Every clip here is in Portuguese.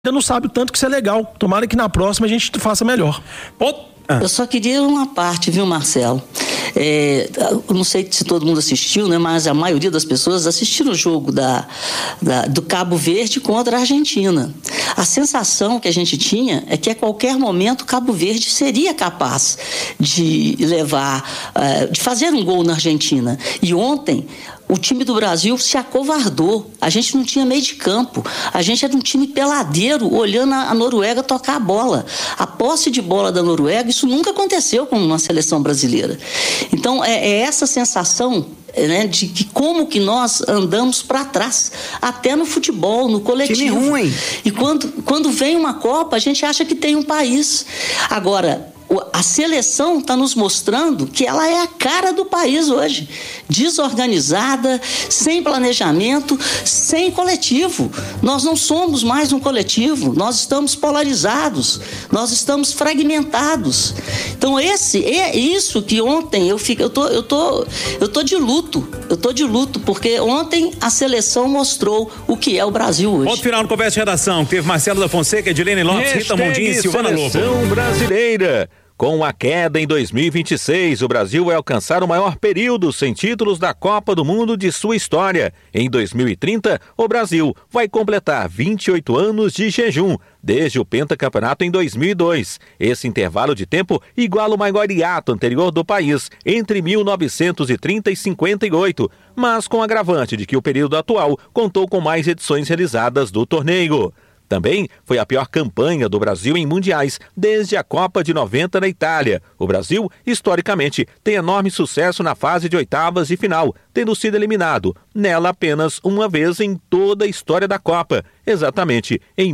não sabe o tanto que isso é legal. Tomara que na próxima a gente faça melhor. Eu só queria uma parte, viu, Marcelo? Eu não sei se todo mundo assistiu, né, mas a maioria das pessoas assistiram o jogo do Cabo Verde contra a Argentina. A sensação que a gente tinha é que a qualquer momento o Cabo Verde seria capaz de de fazer um gol na Argentina. E ontem o time do Brasil se acovardou. A gente não tinha meio de campo. A gente era um time peladeiro, olhando a Noruega tocar a bola. A posse de bola da Noruega, isso nunca aconteceu com uma seleção brasileira. Então, é essa sensação, né, de que como que nós andamos para trás, até no futebol, no coletivo. Time ruim. E quando vem uma Copa, a gente acha que tem um país. Agora, a seleção está nos mostrando que ela é a cara do país hoje. Desorganizada, sem planejamento, sem coletivo. Nós não somos mais um coletivo, nós estamos polarizados, nós estamos fragmentados. Então é isso que ontem eu tô de luto. Eu tô de luto, porque ontem a seleção mostrou o que é o Brasil hoje. Ponto final no Conversa de Redação. Teve Marcelo da Fonseca, Edilene Lopes, Rita Mundim e Silvana Lobo. Seleção brasileira. Com a queda em 2026, o Brasil vai alcançar o maior período sem títulos da Copa do Mundo de sua história. Em 2030, o Brasil vai completar 28 anos de jejum, desde o pentacampeonato em 2002. Esse intervalo de tempo iguala o maior hiato anterior do país, entre 1930 e 58, mas com agravante de que o período atual contou com mais edições realizadas do torneio. Também foi a pior campanha do Brasil em mundiais desde a Copa de 90 na Itália. O Brasil, historicamente, tem enorme sucesso na fase de oitavas de final, tendo sido eliminado nela apenas uma vez em toda a história da Copa, exatamente em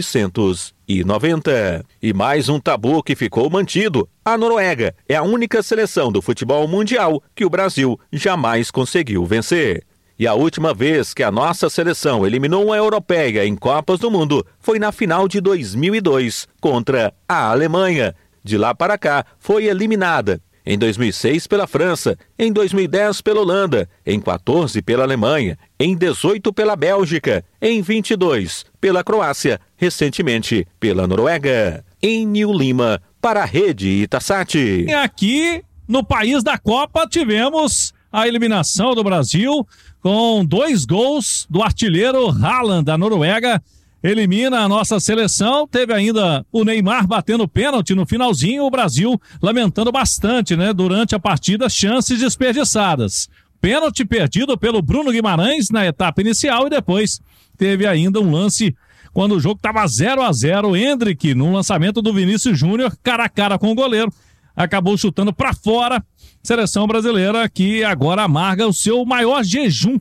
1990. E mais um tabu que ficou mantido. A Noruega é a única seleção do futebol mundial que o Brasil jamais conseguiu vencer. E a última vez que a nossa seleção eliminou uma europeia em Copas do Mundo foi na final de 2002, contra a Alemanha. De lá para cá, foi eliminada. Em 2006 pela França, em 2010 pela Holanda, em 14 pela Alemanha, em 18 pela Bélgica, em 22 pela Croácia, recentemente pela Noruega. Em Nil Lima, para a Rede Itasat. E aqui, no país da Copa, tivemos a eliminação do Brasil com 2 gols do artilheiro Haaland, da Noruega. Elimina a nossa seleção. Teve ainda o Neymar batendo pênalti no finalzinho, o Brasil lamentando bastante, né, durante a partida, chances desperdiçadas. Pênalti perdido pelo Bruno Guimarães na etapa inicial e depois teve ainda um lance quando o jogo estava 0-0, Endrick, no lançamento do Vinícius Júnior, cara a cara com o goleiro, acabou chutando para fora. Seleção brasileira que agora amarga o seu maior jejum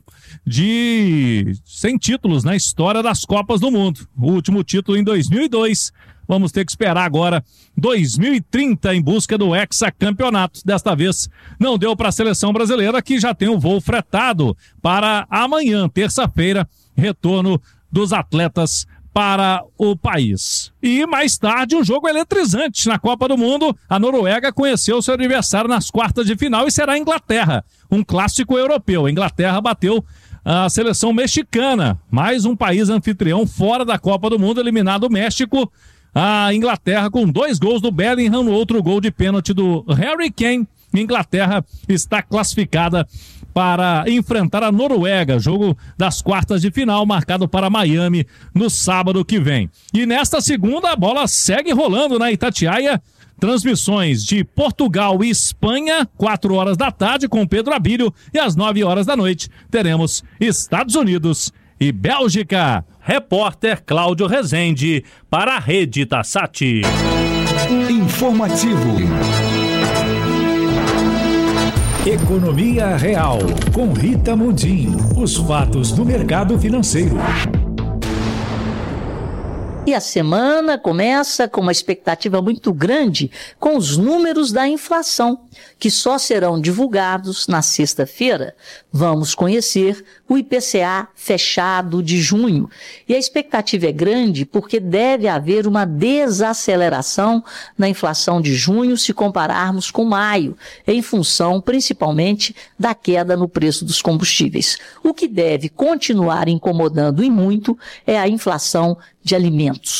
sem títulos na história das Copas do Mundo. O último título em 2002. Vamos ter que esperar agora 2030 em busca do hexacampeonato. Desta vez não deu para a seleção brasileira, que já tem um voo fretado para amanhã, terça-feira, retorno dos atletas para o país. E mais tarde, um jogo eletrizante na Copa do Mundo. A Noruega conheceu seu adversário nas quartas de final e será a Inglaterra, um clássico europeu. A Inglaterra bateu a seleção mexicana, mais um país anfitrião fora da Copa do Mundo, eliminado o México. A Inglaterra com 2 gols do Bellingham, no outro gol de pênalti do Harry Kane. Inglaterra está classificada para enfrentar a Noruega, jogo das quartas de final, marcado para Miami no sábado que vem. E nesta segunda, a bola segue rolando na Itatiaia. Transmissões de Portugal e Espanha, 4 horas da tarde, com Pedro Abílio, e às 9 horas da noite teremos Estados Unidos e Bélgica. Repórter Cláudio Rezende, para a Rede Itasat. Informativo. Economia Real, com Rita Mundim. Os fatos do mercado financeiro. E a semana começa com uma expectativa muito grande com os números da inflação, que só serão divulgados na sexta-feira. Vamos conhecer o IPCA fechado de junho. E a expectativa é grande porque deve haver uma desaceleração na inflação de junho se compararmos com maio, em função principalmente da queda no preço dos combustíveis. O que deve continuar incomodando e muito é a inflação de alimentos.